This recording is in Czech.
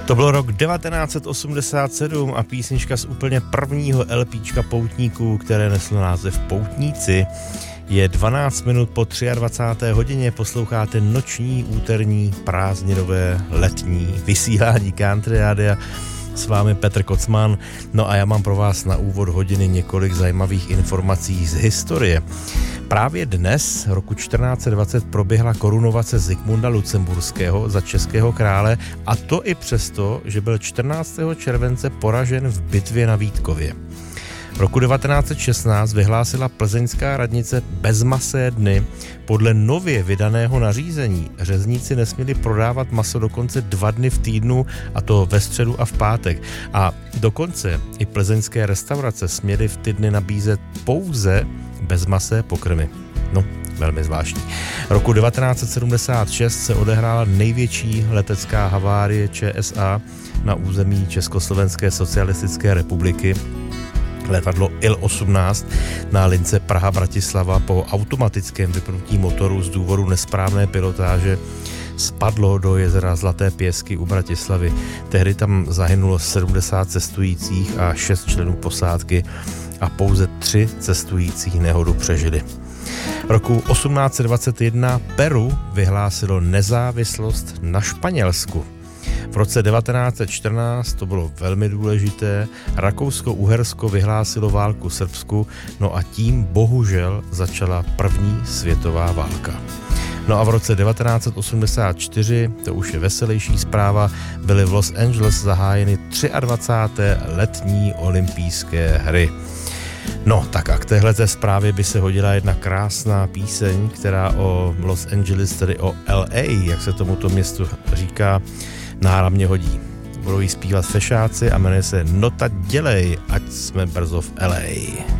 To byl rok 1987 a písnička z úplně prvního LPčka Poutníků, které neslo název Poutníci. Je 12 minut po 23. hodině, posloucháte noční, úterní, prázdninové, letní vysílání Country Rádia. S vámi Petr Kocman. No a já mám pro vás na úvod hodiny několik zajímavých informací z historie. Právě dnes, roku 1420, proběhla korunovace Zikmunda Lucemburského za českého krále, a to i přesto, že byl 14. července poražen v bitvě na Vítkově. Roku 1916 vyhlásila plzeňská radnice bezmasé dny. Podle nově vydaného nařízení řezníci nesměli prodávat maso dokonce 2 dny v týdnu, a to ve středu a v pátek. A dokonce i plzeňské restaurace směly v ty dny nabízet pouze bezmasé pokrmy. No, velmi zvláštní. Roku 1976 se odehrála největší letecká havárie ČSA na území Československé socialistické republiky. Letadlo Il-18 na lince Praha-Bratislava po automatickém vypnutí motoru z důvodu nesprávné pilotáže spadlo do jezera Zlaté Pěsky u Bratislavy. Tehdy tam zahynulo 70 cestujících a 6 členů posádky a pouze 3 cestující nehodu přežili. Roku 1821 Peru vyhlásilo nezávislost na Španělsku. V roce 1914, to bylo velmi důležité, Rakousko-Uhersko vyhlásilo válku Srbsku, no a tím bohužel začala první světová válka. No a v roce 1984, to už je veselější zpráva, byly v Los Angeles zahájeny 23. letní olympijské hry. No, tak a k téhleté zprávě by se hodila jedna krásná píseň, která o Los Angeles, tedy o LA, jak se tomuto městu říká, náramně hodí. Budou jí zpívat fešáci a jmenuje se No tak dělej, ať jsme brzo v LA.